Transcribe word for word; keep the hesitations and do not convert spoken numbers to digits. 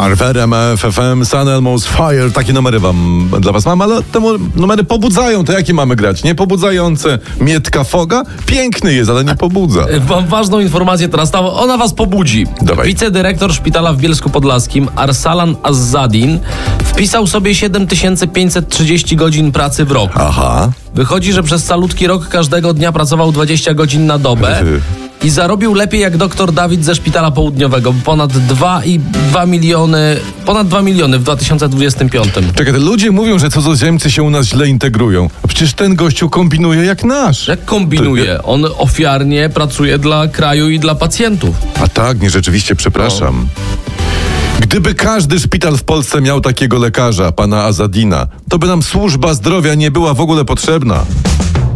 R F M, F F M, Sun Elmo's Fire. Takie numery wam, dla was mam, ale te numery pobudzają. To jakie mamy grać? Nie pobudzające? Mietka Foga? Piękny jest, ale nie pobudza. Mam ważną informację teraz. Ona was pobudzi. Dawaj. Wicedyrektor szpitala w Bielsku Podlaskim, Arsalan Azzadin, wpisał sobie siedem tysięcy pięćset trzydzieści godzin pracy w roku. Aha. Wychodzi, że przez calutki rok każdego dnia pracował dwadzieścia godzin na dobę i zarobił lepiej jak doktor Dawid ze Szpitala Południowego. Ponad dwa i dwa miliony, ponad dwa miliony w dwa tysiące dwudziestym piątym. Czekaj, te ludzie mówią, że cudzoziemcy się u nas źle integrują. A przecież ten gościu kombinuje jak nasz. Jak kombinuje? On ofiarnie pracuje dla kraju i dla pacjentów. A tak, nie, rzeczywiście, przepraszam. Gdyby każdy szpital w Polsce miał takiego lekarza, pana Azzadina, to by nam służba zdrowia nie była w ogóle potrzebna.